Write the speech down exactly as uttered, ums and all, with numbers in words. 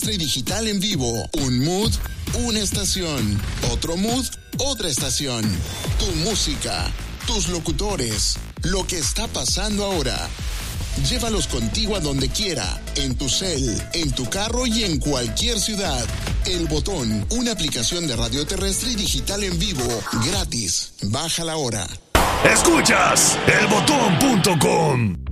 terrestre y digital en vivo. Un mood, una estación. Otro mood, otra estación. Tu música, tus locutores, lo que está pasando ahora. Llévalos contigo a donde quiera, en tu cel, en tu carro y en cualquier ciudad. El Botón, una aplicación de radio terrestre y digital en vivo, gratis. Bájala ahora. Escuchas el botón punto com.